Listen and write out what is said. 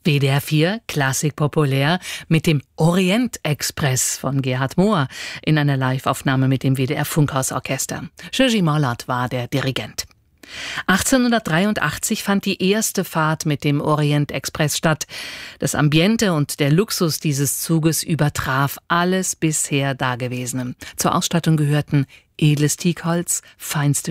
WDR 4, Klassik populär, mit dem Orient-Express von Gerhard Mohr in einer Live-Aufnahme mit dem WDR Funkhausorchester. Jiří Malert war der Dirigent. 1883 fand die erste Fahrt mit dem Orient-Express statt. Das Ambiente und der Luxus dieses Zuges übertraf alles bisher Dagewesene. Zur Ausstattung gehörten edles Teakholz, feinste